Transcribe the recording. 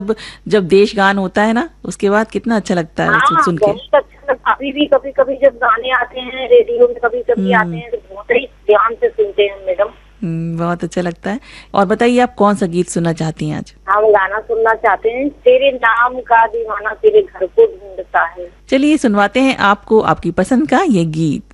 जब देश गान होता है ना, उसके बाद कितना अच्छा लगता है सुन हाँ, सुन के। बहुत अच्छा। अभी भी कभी कभी जब गाने आते हैं रेडियो में, कभी कभी आते हम्म। हैं, तो बहुत ही ध्यान से सुनते हैं मैडम। बहुत अच्छा लगता है। और बताइए, आप कौन सा गीत सुनना चाहती हैं आज? हम गाना सुनना चाहते हैं, तेरे नाम का दीवाना तेरे घर को ढूंढता है। चलिए सुनवाते हैं आपको आपकी पसंद का ये गीत।